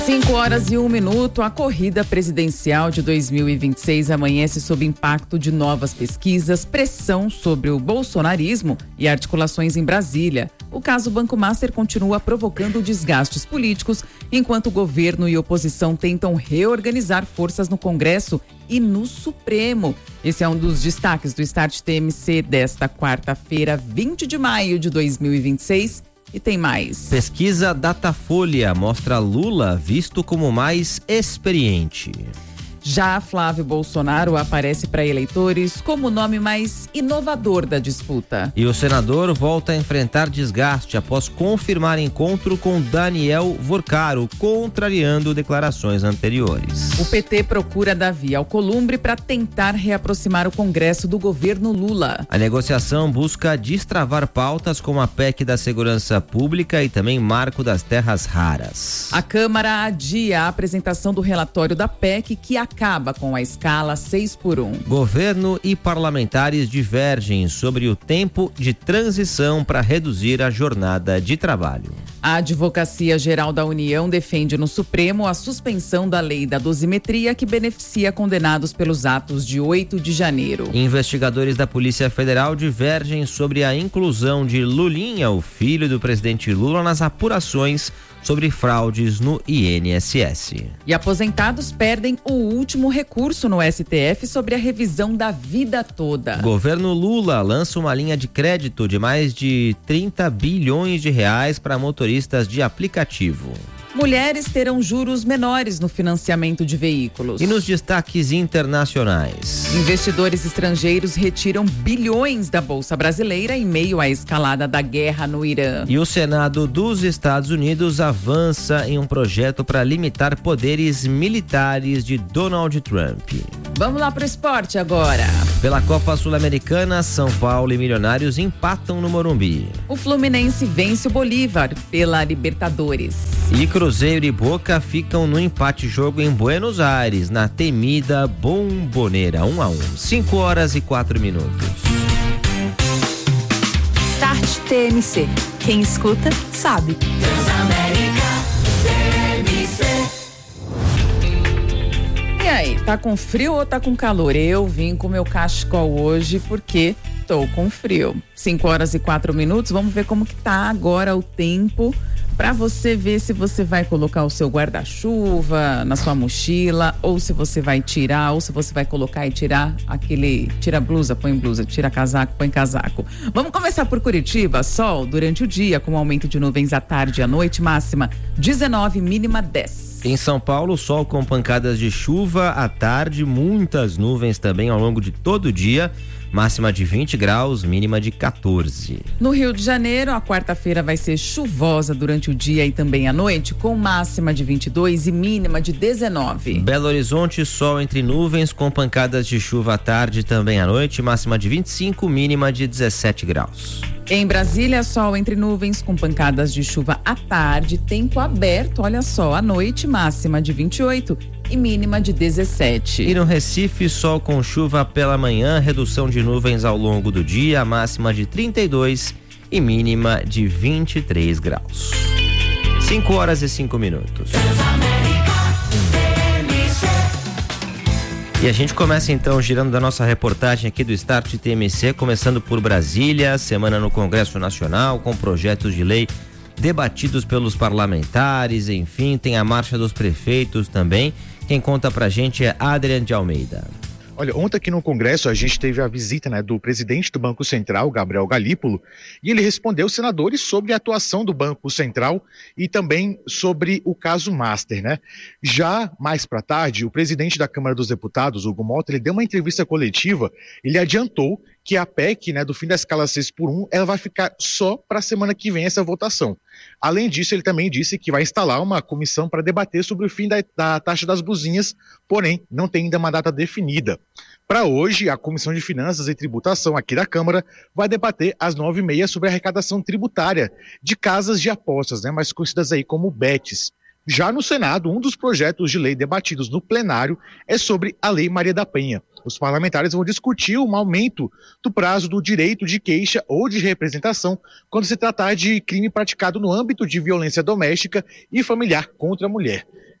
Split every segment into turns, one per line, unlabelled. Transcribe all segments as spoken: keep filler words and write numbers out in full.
Cinco horas e um minuto, a corrida presidencial de dois mil e vinte e seis amanhece sob impacto de novas pesquisas, pressão sobre o bolsonarismo e articulações em Brasília. O caso Banco Master continua provocando desgastes políticos, enquanto o governo e oposição tentam reorganizar forças no Congresso e no Supremo. Esse é um dos destaques do Start T M C desta quarta-feira, vinte de maio de dois mil e vinte e seis. E tem mais.
Pesquisa Datafolha mostra Lula visto como mais experiente.
Já Flávio Bolsonaro aparece para eleitores como o nome mais inovador da disputa.
E o senador volta a enfrentar desgaste após confirmar encontro com Daniel Vorcaro, contrariando declarações anteriores.
O P T procura Davi Alcolumbre para tentar reaproximar o Congresso do governo Lula.
A negociação busca destravar pautas como a P E C da Segurança Pública e também Marco das Terras Raras.
A Câmara adia a apresentação do relatório da P E C que a acaba com a escala seis por um.
Governo e parlamentares divergem sobre o tempo de transição para reduzir a jornada de trabalho.
A Advocacia Geral da União defende no Supremo a suspensão da lei da dosimetria que beneficia condenados pelos atos de oito de janeiro.
Investigadores da Polícia Federal divergem sobre a inclusão de Lulinha, o filho do presidente Lula, nas apurações sobre fraudes no I N S S.
E aposentados perdem o último recurso no S T F sobre a revisão da vida toda.
Governo Lula lança uma linha de crédito de mais de trinta bilhões de reais para motoristas de aplicativo.
Mulheres terão juros menores no financiamento de veículos.
E nos destaques internacionais,
investidores estrangeiros retiram bilhões da Bolsa Brasileira em meio à escalada da guerra no Irã.
E o Senado dos Estados Unidos avança em um projeto para limitar poderes militares de Donald Trump.
Vamos lá pro esporte agora.
Pela Copa Sul-Americana, São Paulo e Milionários empatam no Morumbi.
O Fluminense vence o Bolívar pela Libertadores.
E Cruzeiro e Boca ficam no empate-jogo em Buenos Aires, na temida Bombonera, um a um. Cinco horas e quatro minutos.
Start T M C. Quem escuta, sabe.
Transamérica T M C. E aí, tá com frio ou tá com calor? Eu vim com meu cachecol hoje porque tô com frio. Cinco horas e quatro minutos, vamos ver como que tá agora o tempo para você ver se você vai colocar o seu guarda-chuva na sua mochila, ou se você vai tirar, ou se você vai colocar e tirar aquele, tira blusa, põe blusa, tira casaco, põe casaco. Vamos começar por Curitiba, sol durante o dia, com aumento de nuvens à tarde e à noite, máxima dezenove, mínima dez.
Em São Paulo, sol com pancadas de chuva à tarde, muitas nuvens também ao longo de todo o dia, máxima de vinte graus, mínima de quatorze.
No Rio de Janeiro, a quarta-feira vai ser chuvosa durante o dia e também à noite, com máxima de vinte e dois e mínima de dezenove.
Belo Horizonte, sol entre nuvens com pancadas de chuva à tarde e também à noite, máxima de vinte e cinco, mínima de dezessete graus.
Em Brasília, sol entre nuvens com pancadas de chuva à tarde, tempo aberto, olha só, à noite, máxima de vinte e oito e mínima de dezessete.
E no Recife, sol com chuva pela manhã, redução de nuvens ao longo do dia, máxima de trinta e dois e mínima de vinte e três graus. cinco horas e cinco minutos. E a gente começa então girando da nossa reportagem aqui do Start T M C, começando por Brasília, semana no Congresso Nacional, com projetos de lei debatidos pelos parlamentares, enfim, tem a marcha dos prefeitos também. Quem conta pra gente é Adrian de Almeida.
Olha, ontem aqui no Congresso a gente teve a visita, né, do presidente do Banco Central, Gabriel Galípolo, e ele respondeu aos senadores sobre a atuação do Banco Central e também sobre o caso Master, né? Já mais para tarde, o presidente da Câmara dos Deputados, Hugo Mota, ele deu uma entrevista coletiva, ele adiantou que a P E C, né, do fim da escala seis por um, ela vai ficar só para a semana que vem essa votação. Além disso, ele também disse que vai instalar uma comissão para debater sobre o fim da, da taxa das buzinhas, porém não tem ainda uma data definida. Para hoje, a Comissão de Finanças e Tributação aqui da Câmara vai debater às nove e meia sobre a arrecadação tributária de casas de apostas, né, mais conhecidas aí como bets. Já no Senado, um dos projetos de lei debatidos no plenário é sobre a Lei Maria da Penha. Os parlamentares vão discutir um aumento do prazo do direito de queixa ou de representação quando se tratar de crime praticado no âmbito de violência doméstica e familiar contra a mulher.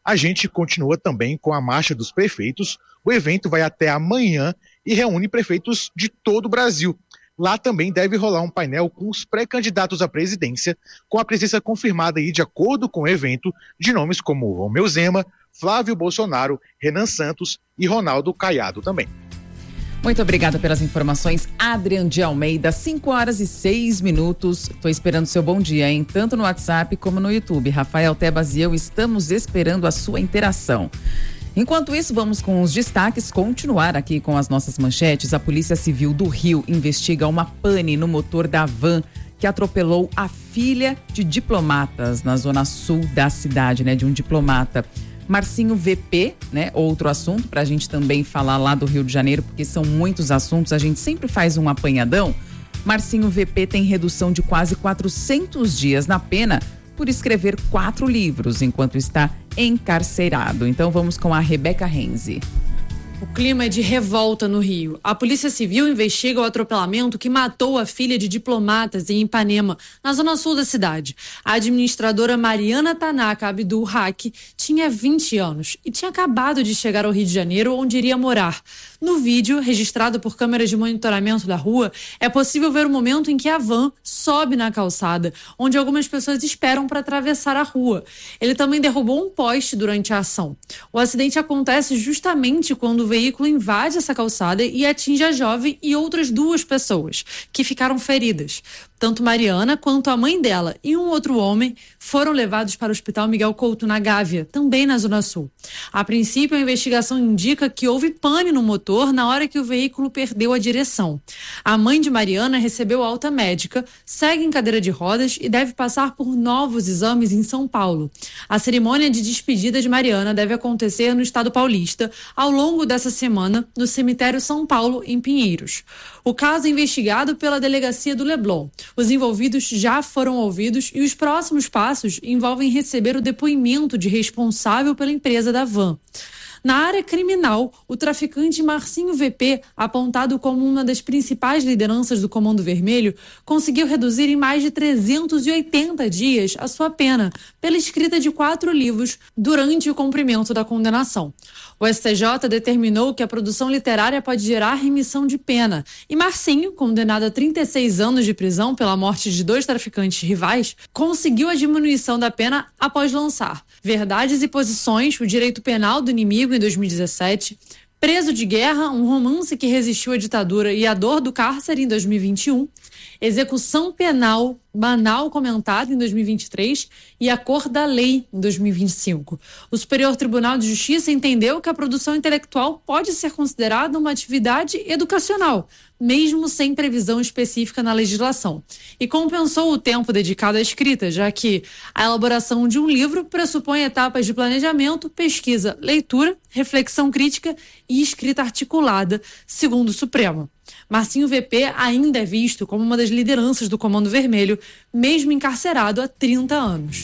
a gente continua também com a Marcha dos Prefeitos. O evento vai até amanhã e reúne prefeitos de todo o Brasil. Lá também deve rolar um painel com os pré-candidatos à presidência, com a presença confirmada aí, de acordo com o evento, de nomes como Romeu Zema, Flávio Bolsonaro, Renan Santos e Ronaldo Caiado também.
Muito obrigada pelas informações, Adrian de Almeida, cinco horas e seis minutos. Estou esperando seu bom dia, hein? Tanto no WhatsApp como no YouTube. Rafael Tebas e eu estamos esperando a sua interação. Enquanto isso, vamos com os destaques, continuar aqui com as nossas manchetes. A Polícia Civil do Rio investiga uma pane no motor da van que atropelou a filha de diplomatas na zona sul da cidade, né? De um diplomata. Marcinho V P, né? Outro assunto para a gente também falar lá do Rio de Janeiro, porque são muitos assuntos, a gente sempre faz um apanhadão. Marcinho V P tem redução de quase quatrocentos dias na pena por escrever quatro livros enquanto está encarcerado. Então vamos com a Rebeca Renzi.
O clima é de revolta no Rio. A Polícia Civil investiga o atropelamento que matou a filha de diplomatas em Ipanema, na zona sul da cidade. A administradora Mariana Tanaka Abdul Haq tinha vinte anos e tinha acabado de chegar ao Rio de Janeiro, onde iria morar. No vídeo, registrado por câmeras de monitoramento da rua, é possível ver o momento em que a van sobe na calçada, onde algumas pessoas esperam para atravessar a rua. Ele também derrubou um poste durante a ação. O acidente acontece justamente quando o veículo invade essa calçada e atinge a jovem e outras duas pessoas, que ficaram feridas. Tanto Mariana quanto a mãe dela e um outro homem foram levados para o Hospital Miguel Couto, na Gávea, também na Zona Sul. A princípio, a investigação indica que houve pane no motor na hora que o veículo perdeu a direção. A mãe de Mariana recebeu alta médica, segue em cadeira de rodas e deve passar por novos exames em São Paulo. A cerimônia de despedida de Mariana deve acontecer no estado paulista ao longo dessa semana, no cemitério São Paulo, em Pinheiros. O caso é investigado pela delegacia do Leblon. Os envolvidos já foram ouvidos e os próximos passos envolvem receber o depoimento de responsável pela empresa da van. Na área criminal, o traficante Marcinho V P, apontado como uma das principais lideranças do Comando Vermelho, conseguiu reduzir em mais de trezentos e oitenta dias a sua pena pela escrita de quatro livros durante o cumprimento da condenação. O S T J determinou que a produção literária pode gerar remissão de pena e Marcinho, condenado a trinta e seis anos de prisão pela morte de dois traficantes rivais, conseguiu a diminuição da pena após lançar Verdades e Posições, o Direito Penal do Inimigo, em dois mil e dezessete, Preso de Guerra, um romance que resistiu à ditadura e à dor do cárcere, em dois mil e vinte e um, Execução Penal Banal Comentada, em dois mil e vinte e três, e A Cor da Lei, em dois mil e vinte e cinco. O Superior Tribunal de Justiça entendeu que a produção intelectual pode ser considerada uma atividade educacional, mesmo sem previsão específica na legislação, e compensou o tempo dedicado à escrita, já que a elaboração de um livro pressupõe etapas de planejamento, pesquisa, leitura, reflexão crítica e escrita articulada, segundo o Supremo. Marcinho V P ainda é visto como uma das lideranças do Comando Vermelho, mesmo encarcerado há trinta anos.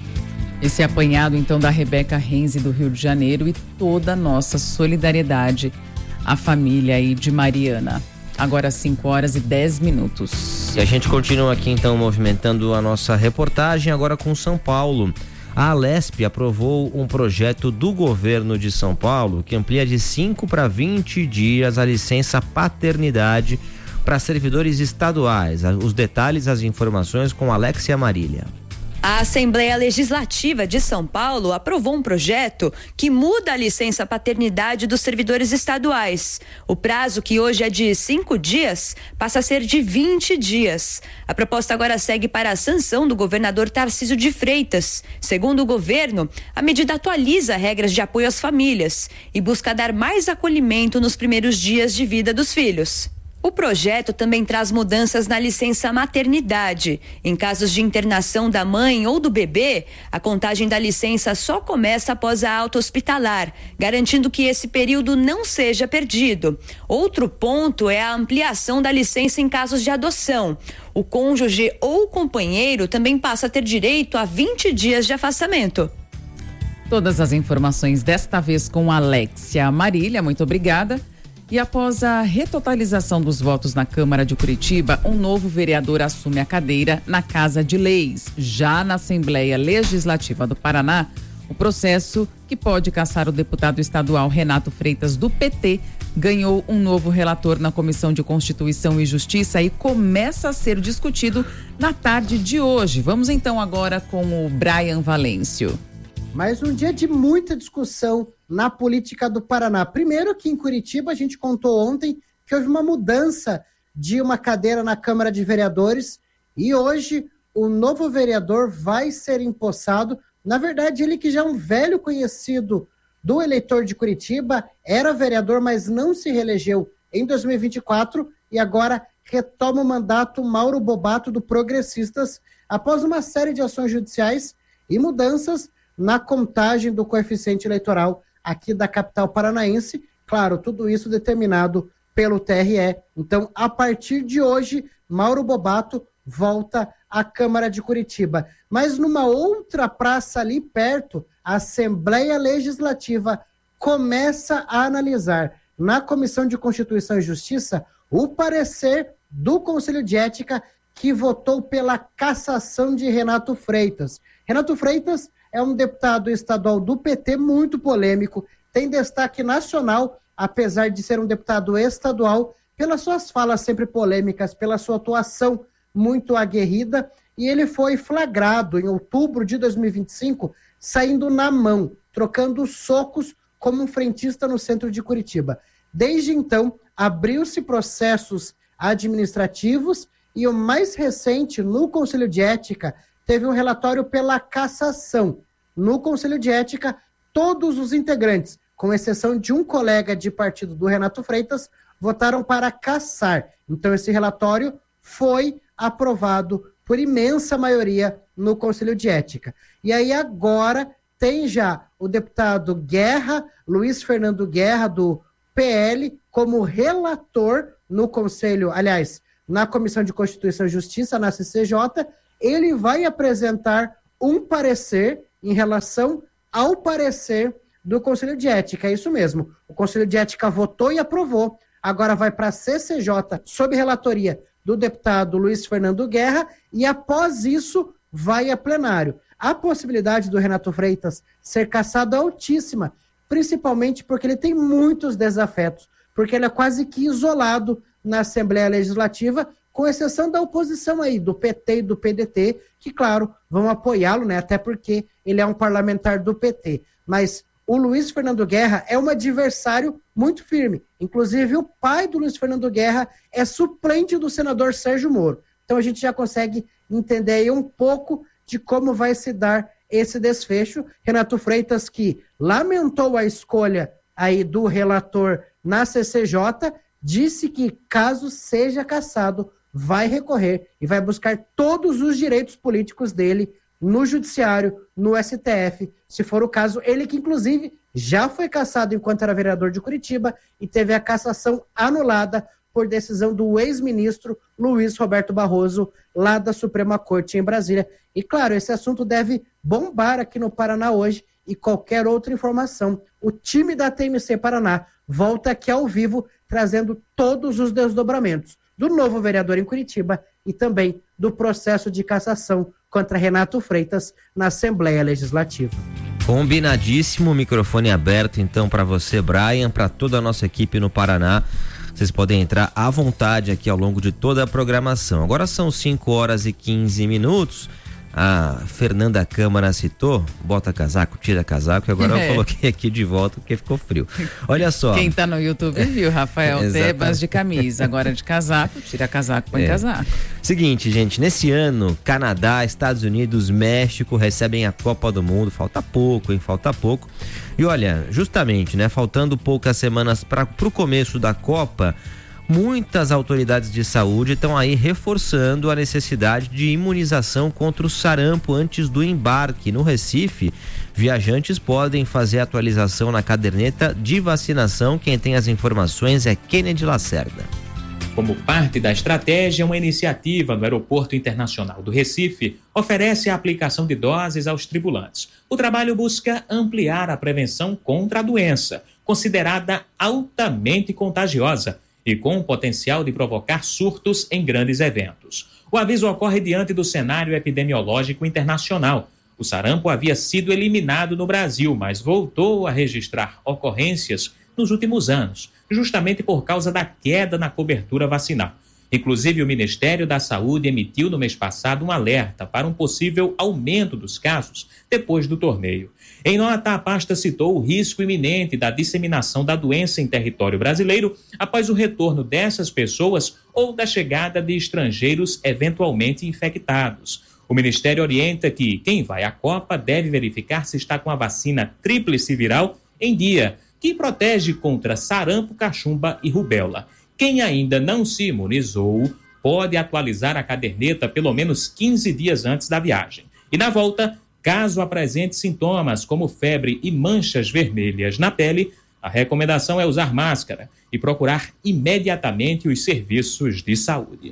Esse apanhado, então, da Rebeca Renzi, do Rio de Janeiro, e toda a nossa solidariedade à família aí de Mariana. Agora cinco horas e dez minutos.
E a gente continua aqui, então, movimentando a nossa reportagem, agora com São Paulo. A Alesp aprovou um projeto do governo de São Paulo que amplia de cinco para vinte dias a licença paternidade para servidores estaduais. Os detalhes, as informações com Alexia Marília.
A Assembleia Legislativa de São Paulo aprovou um projeto que muda a licença paternidade dos servidores estaduais. O prazo, que hoje é de cinco dias, passa a ser de vinte dias. A proposta agora segue para a sanção do governador Tarcísio de Freitas. Segundo o governo, a medida atualiza regras de apoio às famílias e busca dar mais acolhimento nos primeiros dias de vida dos filhos. O projeto também traz mudanças na licença maternidade. Em casos de internação da mãe ou do bebê, a contagem da licença só começa após a alta hospitalar, garantindo que esse período não seja perdido. Outro ponto é a ampliação da licença em casos de adoção. O cônjuge ou companheiro também passa a ter direito a vinte dias de afastamento.
Todas as informações desta vez com Alexia Marília, muito obrigada. E após a retotalização dos votos na Câmara de Curitiba, um novo vereador assume a cadeira na Casa de Leis. Já na Assembleia Legislativa do Paraná, O processo, que pode caçar o deputado estadual Renato Freitas, do P T, ganhou um novo relator na Comissão de Constituição e Justiça e começa a ser discutido na tarde de hoje. Vamos então agora com o Brian Valêncio.
Mais um dia de muita discussão na política do Paraná. Primeiro que em Curitiba, a gente contou ontem que houve uma mudança de uma cadeira na Câmara de Vereadores e hoje o novo vereador vai ser empossado. Na verdade, ele que já é um velho conhecido do eleitor de Curitiba, era vereador, mas não se reelegeu em dois mil e vinte e quatro e agora retoma o mandato Mauro Bobato, do Progressistas, após uma série de ações judiciais e mudanças na contagem do coeficiente eleitoral aqui da capital paranaense. Claro, tudo isso determinado pelo T R E. Então, a partir de hoje, Mauro Bobato volta à Câmara de Curitiba. Mas numa outra praça ali perto, a Assembleia Legislativa começa a analisar na Comissão de Constituição e Justiça o parecer do Conselho de Ética que votou pela cassação de Renato Freitas. Renato Freitas é um deputado estadual do P T muito polêmico, tem destaque nacional, apesar de ser um deputado estadual, pelas suas falas sempre polêmicas, pela sua atuação muito aguerrida, e ele foi flagrado em outubro de dois mil e vinte e cinco, saindo na mão, trocando socos como um frentista no centro de Curitiba. Desde então, abriu-se processos administrativos e o mais recente, no Conselho de Ética, teve um relatório pela cassação. No Conselho de Ética, todos os integrantes, com exceção de um colega de partido do Renato Freitas, votaram para cassar. Então, esse relatório foi aprovado por imensa maioria no Conselho de Ética. E aí agora tem já o deputado Guerra, Luiz Fernando Guerra, do P L, como relator no Conselho, aliás, na Comissão de Constituição e Justiça, na C C J. Ele vai apresentar um parecer em relação ao parecer do Conselho de Ética. É isso mesmo. O Conselho de Ética votou e aprovou. Agora vai para a C C J, sob relatoria do deputado Luiz Fernando Guerra, e após isso vai a plenário. A possibilidade do Renato Freitas ser cassado é altíssima, principalmente porque ele tem muitos desafetos, porque ele é quase que isolado na Assembleia Legislativa, com exceção da oposição aí, do P T e do P D T, que, claro, vão apoiá-lo, né? Até porque ele é um parlamentar do P T. Mas o Luiz Fernando Guerra é um adversário muito firme. Inclusive, o pai do Luiz Fernando Guerra é suplente do senador Sérgio Moro. Então, a gente já consegue entender aí um pouco de como vai se dar esse desfecho. Renato Freitas, que lamentou a escolha aí do relator na C C J, disse que, caso seja cassado, vai recorrer e vai buscar todos os direitos políticos dele no Judiciário, no S T F, se for o caso. Ele que, inclusive, já foi cassado enquanto era vereador de Curitiba e teve a cassação anulada por decisão do ex-ministro Luiz Roberto Barroso, lá da Suprema Corte em Brasília. E, claro, esse assunto deve bombar aqui no Paraná hoje, e qualquer outra informação, o time da T M C Paraná volta aqui ao vivo, trazendo todos os desdobramentos do novo vereador em Curitiba e também do processo de cassação contra Renato Freitas na Assembleia Legislativa.
Combinadíssimo, microfone aberto então para você, Brian, para toda a nossa equipe no Paraná. Vocês podem entrar à vontade aqui ao longo de toda a programação. Agora são cinco horas e quinze minutos. A Fernanda Câmara citou, bota casaco, tira casaco, e agora é. eu coloquei aqui de volta porque ficou frio. Olha só.
Quem tá no YouTube viu, Rafael Tebas de camisa, agora de casaco, tira casaco, põe é. casaco.
Seguinte, gente, nesse ano, Canadá, Estados Unidos, México recebem a Copa do Mundo, falta pouco, hein, falta pouco. E olha, justamente, né, faltando poucas semanas para pro começo da Copa, muitas autoridades de saúde estão aí reforçando a necessidade de imunização contra o sarampo antes do embarque. No Recife, viajantes podem fazer atualização na caderneta de vacinação. Quem tem as informações é Kennedy Lacerda.
Como parte da estratégia, uma iniciativa no Aeroporto Internacional do Recife oferece a aplicação de doses aos tripulantes. O trabalho busca ampliar a prevenção contra a doença, considerada altamente contagiosa e com o potencial de provocar surtos em grandes eventos. O aviso ocorre diante do cenário epidemiológico internacional, O sarampo havia sido eliminado no Brasil, mas voltou a registrar ocorrências nos últimos anos, justamente por causa da queda na cobertura vacinal. Inclusive, o Ministério da Saúde emitiu no mês passado um alerta para um possível aumento dos casos depois do torneio. Em nota, a pasta citou o risco iminente da disseminação da doença em território brasileiro após o retorno dessas pessoas ou da chegada de estrangeiros eventualmente infectados. O Ministério orienta que quem vai à Copa deve verificar se está com a vacina tríplice viral em dia, que protege contra sarampo, cachumba e rubéola. Quem ainda não se imunizou pode atualizar a caderneta pelo menos quinze dias antes da viagem. E na volta, caso apresente sintomas como febre e manchas vermelhas na pele, a recomendação é usar máscara e procurar imediatamente os serviços de saúde.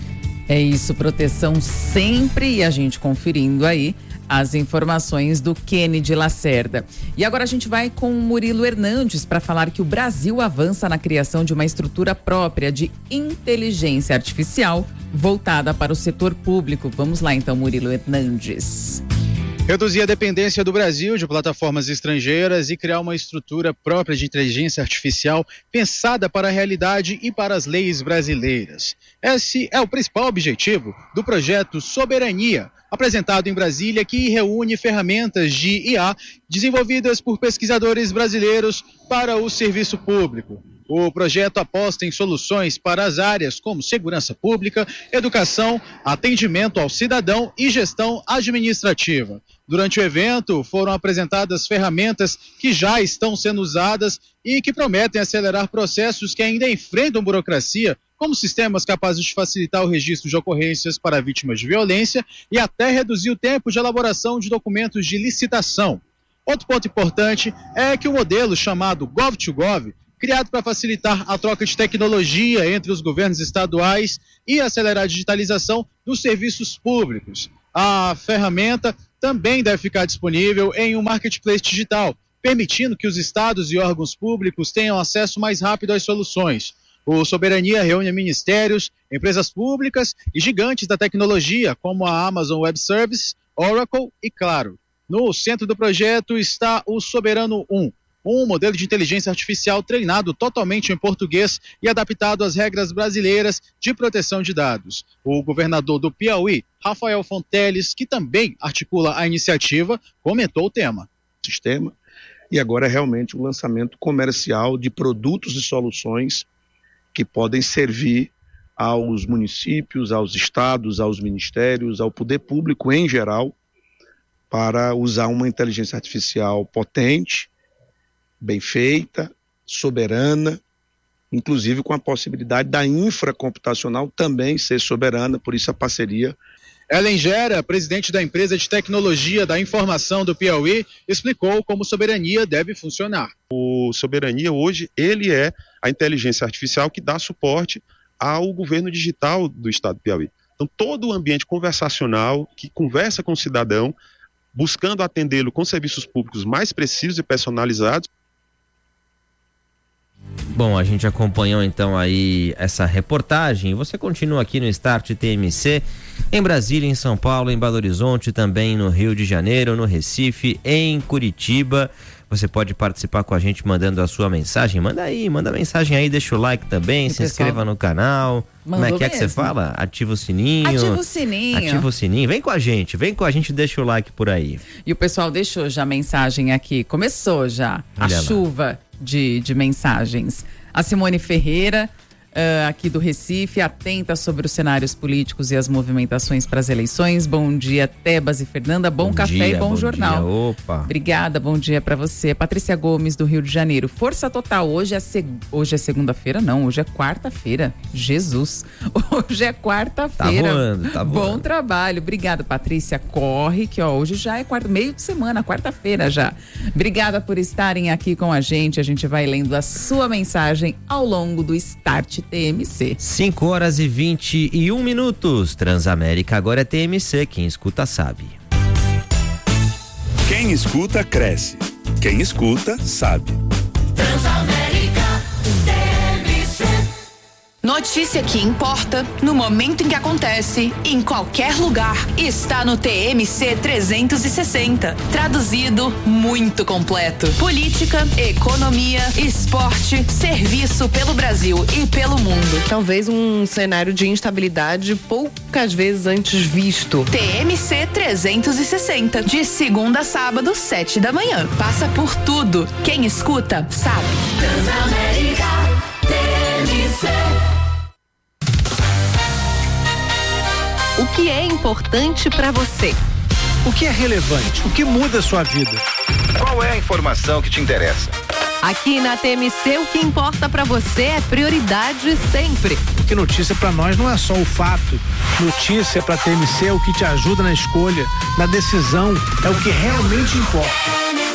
É isso, proteção sempre, e a gente conferindo aí as informações do Kennedy Lacerda. E agora a gente vai com o Murilo Hernandes para falar que o Brasil avança na criação de uma estrutura própria de inteligência artificial voltada para o setor público. Vamos lá então, Murilo Hernandes.
Reduzir a dependência do Brasil de plataformas estrangeiras e criar uma estrutura própria de inteligência artificial pensada para a realidade e para as leis brasileiras. Esse é o principal objetivo do projeto Soberania, apresentado em Brasília, que reúne ferramentas de I A desenvolvidas por pesquisadores brasileiros para o serviço público. O projeto aposta em soluções para as áreas como segurança pública, educação, atendimento ao cidadão e gestão administrativa. Durante o evento, foram apresentadas ferramentas que já estão sendo usadas e que prometem acelerar processos que ainda enfrentam burocracia, como sistemas capazes de facilitar o registro de ocorrências para vítimas de violência e até reduzir o tempo de elaboração de documentos de licitação. Outro ponto importante é que o modelo chamado gov to gov, criado para facilitar a troca de tecnologia entre os governos estaduais e acelerar a digitalização dos serviços públicos. A ferramenta também deve ficar disponível em um marketplace digital, permitindo que os estados e órgãos públicos tenham acesso mais rápido às soluções. O Soberania reúne ministérios, empresas públicas e gigantes da tecnologia, como a Amazon Web Services, Oracle e Claro. No centro do projeto está o Soberano um, um modelo de inteligência artificial treinado totalmente em português e adaptado às regras brasileiras de proteção de dados. O governador do Piauí, Rafael Fonteles, que também articula a iniciativa, comentou o tema.
Sistema e agora é realmente o lançamento comercial de produtos e soluções que podem servir aos municípios, aos estados, aos ministérios, ao poder público em geral, para usar uma inteligência artificial potente, bem feita, soberana, inclusive com a possibilidade da infracomputacional também ser soberana, por isso a parceria.
Ellen Gera, presidente da empresa de tecnologia da informação do Piauí, explicou como Soberania deve funcionar.
O Soberania hoje, ele é a inteligência artificial que dá suporte ao governo digital do estado do Piauí. Então, todo o ambiente conversacional que conversa com o cidadão, buscando atendê-lo com serviços públicos mais precisos e personalizados.
Bom, a gente acompanhou então aí essa reportagem. Você continua aqui no Start T M C, em Brasília, em São Paulo, em Belo Horizonte, também no Rio de Janeiro, no Recife, em Curitiba. Você pode participar com a gente mandando a sua mensagem. Manda aí, manda mensagem aí, deixa o like também, e se pessoal, inscreva no canal. Como é que é que você fala? Ativa o sininho.
Ativa o sininho.
Ativa o sininho. Vem com a gente, vem com a gente, deixa o like por aí.
E o pessoal deixou já mensagem aqui. Começou já a
Olha
chuva lá. De, de mensagens. A Simone Ferreira, uh, aqui do Recife, atenta sobre os cenários políticos e as movimentações para as eleições. Bom dia, Tebas e Fernanda. Bom, bom café dia, e bom, bom jornal.
Dia. Opa.
Obrigada, bom dia para você. Patrícia Gomes, do Rio de Janeiro. Força total. Hoje é, seg... hoje é segunda-feira? Não, hoje é quarta-feira. Jesus. Hoje é quarta-feira.
Tá voando, tá voando.
Bom trabalho. Obrigada, Patrícia. Corre, que ó, hoje já é quarta... meio de semana, quarta-feira já. Obrigada por estarem aqui com a gente. A gente vai lendo a sua mensagem ao longo do Start T M C.
cinco horas e vinte e um minutos. Transamérica agora é T M C. Quem escuta sabe.
Quem escuta cresce. Quem escuta sabe.
Transamérica T M C. Notícia que importa no momento em que acontece, em qualquer lugar. Está no T M C trezentos e sessenta. Traduzido, muito completo. Política, economia, esporte, serviço pelo Brasil e pelo mundo.
Talvez um cenário de instabilidade poucas vezes antes visto.
T M C trezentos e sessenta. De segunda a sábado, sete da manhã. Passa por tudo. Quem escuta, sabe.
Transamérica T M C.
O que é importante para você?
O que é relevante? O que muda a sua vida?
Qual é a informação que te interessa?
Aqui na T M C, o que importa para você é prioridade sempre.
Porque notícia para nós não é só o fato. Notícia para T M C é o que te ajuda na escolha, na decisão, é o que realmente importa.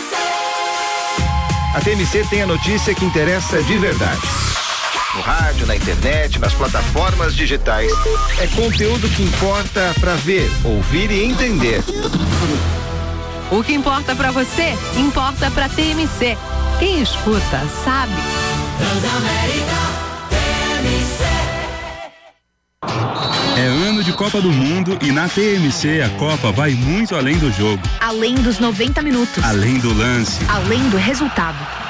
A T M C tem a notícia que interessa de verdade. No rádio, na internet, nas plataformas digitais. É conteúdo que importa para ver, ouvir e entender.
O que importa para você, importa para T M C. Quem escuta, sabe.
Transamérica T M C.
É ano de Copa do Mundo e na T M C a Copa vai muito além do jogo.
Além dos noventa minutos.
Além do lance.
Além do resultado.